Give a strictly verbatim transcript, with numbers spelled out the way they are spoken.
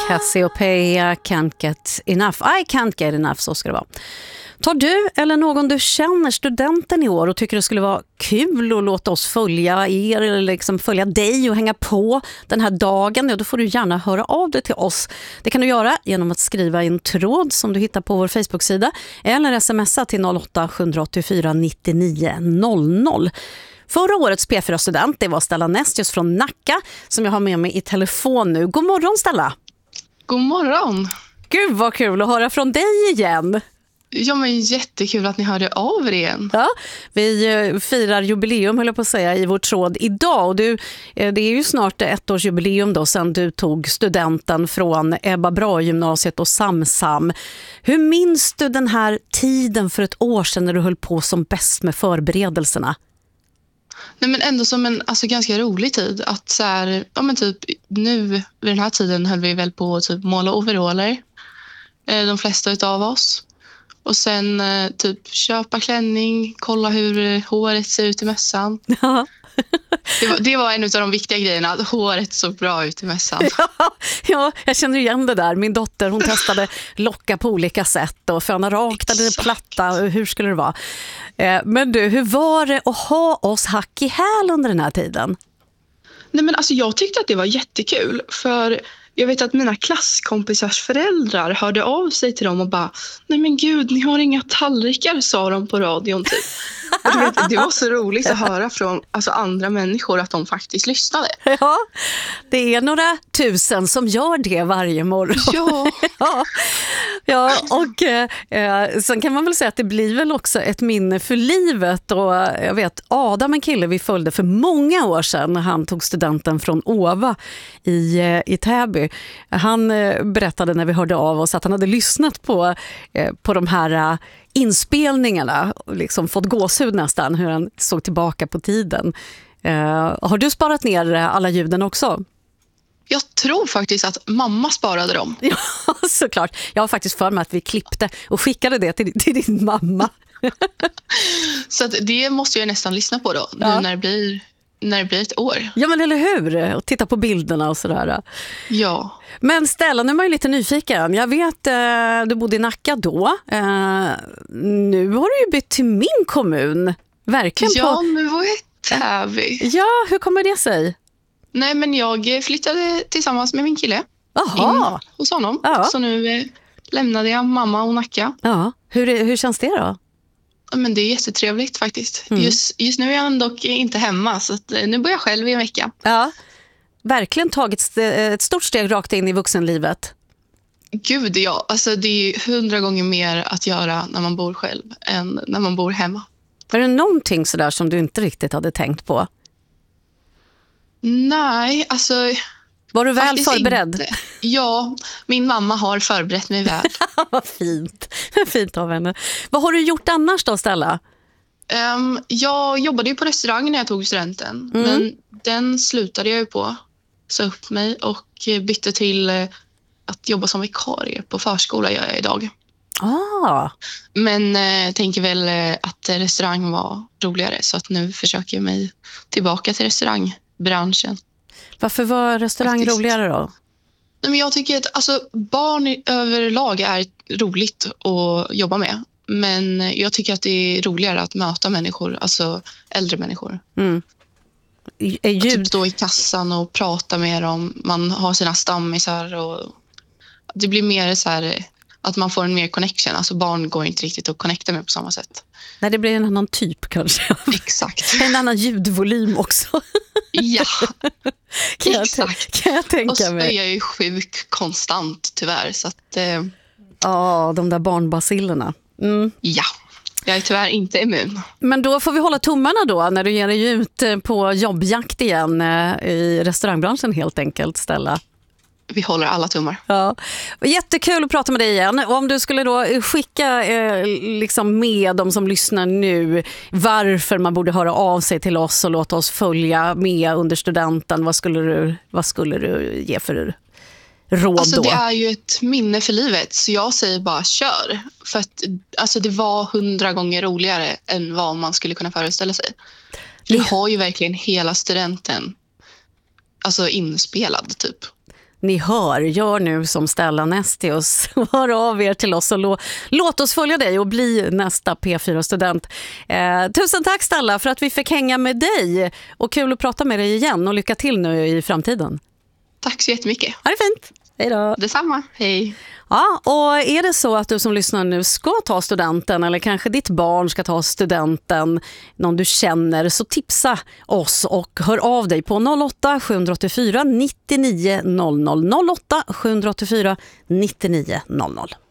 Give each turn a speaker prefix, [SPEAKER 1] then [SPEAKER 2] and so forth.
[SPEAKER 1] Cassiopeia, Can't Get Enough. I Can't Get Enough, så ska det vara. Tar du eller någon du känner studenten i år och tycker det skulle vara kul att låta oss följa er eller liksom följa dig och hänga på den här dagen, ja, då får du gärna höra av dig till oss. Det kan du göra genom att skriva i en tråd som du hittar på vår Facebook-sida eller smsa till noll åtta sju åtta fyra nio nio noll noll. Förra årets P fyra-student, det var Stella Nestius från Nacka som jag har med mig i telefon nu. God morgon, Stella!
[SPEAKER 2] God morgon!
[SPEAKER 1] Gud vad kul att höra från dig igen!
[SPEAKER 2] Ja, men jättekul att ni hörde av er igen.
[SPEAKER 1] Ja, vi firar jubileum, höll jag på att säga, i vår tråd idag. Och du, det är ju snart ett års jubileum då sedan du tog studenten från Ebba Brahe-gymnasiet och Samsam. Hur minns du den här tiden för ett år sedan när du höll på som bäst med förberedelserna?
[SPEAKER 2] Nej, men ändå som en alltså, ganska rolig tid. Att så här, ja, men typ nu vid den här tiden höll vi väl på att typ, måla overaller. De flesta utav oss. Och sen typ köpa klänning, kolla hur håret ser ut i mössan. Ja. Det var, det var en av de viktiga grejerna, att håret såg bra ut i mössan.
[SPEAKER 1] Ja, ja, jag känner igen det där. Min dotter, hon testade locka på olika sätt och föna rakt eller platta. Hur skulle det vara? Men du, hur var det att ha oss hack i häl under den här tiden?
[SPEAKER 2] Nej, men alltså jag tyckte att det var jättekul, för jag vet att mina klasskompisars föräldrar hörde av sig till dem och bara, nej men gud, ni har inga tallrikar, sa de på radion typ. Och du vet, det var så roligt att höra från alltså, andra människor att de faktiskt lyssnade.
[SPEAKER 1] Ja, det är några tusen som gör det varje morgon.
[SPEAKER 2] Ja.
[SPEAKER 1] ja. Ja, och eh, sen kan man väl säga att det blir väl också ett minne för livet. Och jag vet, Adam, en kille vi följde för många år sedan när han tog studenten från Åva i, i Täby. Han eh, berättade när vi hörde av oss att han hade lyssnat på, eh, på de här eh, inspelningarna och liksom fått gåshud nästan hur han såg tillbaka på tiden. Eh, har du sparat ner alla ljuden också?
[SPEAKER 2] Jag tror faktiskt att mamma sparade dem.
[SPEAKER 1] Ja, såklart. Jag har faktiskt för mig att vi klippte och skickade det till, till din mamma.
[SPEAKER 2] Så att det måste jag nästan lyssna på då,
[SPEAKER 1] ja.
[SPEAKER 2] nu när det blir... när det blir ett år.
[SPEAKER 1] Ja, men eller hur? Och titta på bilderna och sådär.
[SPEAKER 2] Ja.
[SPEAKER 1] Men Stella, nu är man ju lite nyfiken. Jag vet, eh, du bodde i Nacka då. Eh, nu har du ju bytt till min kommun. Verkligen på...
[SPEAKER 2] Ja, nu var jag Täby.
[SPEAKER 1] Ja, hur kommer det sig?
[SPEAKER 2] Nej, men jag flyttade tillsammans med min kille.
[SPEAKER 1] Aha.
[SPEAKER 2] In hos honom.
[SPEAKER 1] Ja.
[SPEAKER 2] Så nu eh, lämnade jag mamma och Nacka.
[SPEAKER 1] Ja. Hur, hur känns det då?
[SPEAKER 2] Men det är jättetrevligt faktiskt. Mm. Just, just nu är jag dock inte hemma, så att, nu bor jag själv i en vecka.
[SPEAKER 1] Ja, verkligen tagit ett stort steg rakt in i vuxenlivet.
[SPEAKER 2] Gud, ja. Alltså, det är hundra gånger mer att göra när man bor själv än när man bor hemma.
[SPEAKER 1] Var det någonting sådär som du inte riktigt hade tänkt på?
[SPEAKER 2] Nej, alltså...
[SPEAKER 1] Var du väl förberedd?
[SPEAKER 2] Inte. Ja, min mamma har förberett mig väl.
[SPEAKER 1] Vad fint. Fint av henne. Vad har du gjort annars då, Stella?
[SPEAKER 2] Um, jag jobbade ju på restaurang när jag tog studenten. Mm. Men den slutade jag ju på. Så upp mig och bytte till att jobba som vikarie på förskola gör jag idag.
[SPEAKER 1] Ah.
[SPEAKER 2] Men eh, tänker väl att restaurang var roligare. Så att nu försöker jag mig tillbaka till restaurangbranschen.
[SPEAKER 1] Varför var restaurang Faktiskt. roligare då?
[SPEAKER 2] Nej, men jag tycker att alltså, barn överlag är roligt att jobba med. Men jag tycker att det är roligare att möta människor, alltså äldre människor. Mm.
[SPEAKER 1] Ljud...
[SPEAKER 2] Att typ stå i kassan och prata med dem. Man har sina stammisar och det blir mer så här att man får en mer connection. Alltså barn går inte riktigt att connecta med på samma sätt.
[SPEAKER 1] Nej, det blir en annan typ kanske.
[SPEAKER 2] Exakt.
[SPEAKER 1] En annan ljudvolym också.
[SPEAKER 2] Ja,
[SPEAKER 1] kan jag
[SPEAKER 2] exakt.
[SPEAKER 1] Kan jag tänka
[SPEAKER 2] och så
[SPEAKER 1] mig.
[SPEAKER 2] är jag ju sjuk konstant tyvärr. Så att, eh...
[SPEAKER 1] ja, de där barnbacillerna. Mm.
[SPEAKER 2] Ja, jag är tyvärr inte immun.
[SPEAKER 1] Men då får vi hålla tummarna då när du ger dig ut på jobbjakt igen i restaurangbranschen helt enkelt, Stella.
[SPEAKER 2] Vi håller alla tummar.
[SPEAKER 1] Ja. Jättekul att prata med dig igen. Och om du skulle då skicka eh, liksom med de som lyssnar nu varför man borde höra av sig till oss och låta oss följa med under studenten, vad skulle du, vad skulle du ge för råd
[SPEAKER 2] alltså,
[SPEAKER 1] då?
[SPEAKER 2] Det är ju ett minne för livet, så jag säger bara kör. För att alltså, det var hundra gånger roligare än vad man skulle kunna föreställa sig. Vi har ju verkligen hela studenten alltså inspelad typ.
[SPEAKER 1] ni hör, gör nu som Stellan Estius. Hör av er till oss och lå, låt oss följa dig och bli nästa P fyra-student. Eh, tusen tack Stella för att vi fick hänga med dig. Och kul att prata med dig igen och lycka till nu i framtiden.
[SPEAKER 2] Tack så jättemycket.
[SPEAKER 1] Ha det fint. Hej då.
[SPEAKER 2] Detsamma. Hej.
[SPEAKER 1] Ja, och är det så att du som lyssnar nu ska ta studenten eller kanske ditt barn ska ta studenten, någon du känner, så tipsa oss och hör av dig på noll åtta sju åtta fyra nio nio noll noll noll åtta sju åtta fyra nio nio noll noll.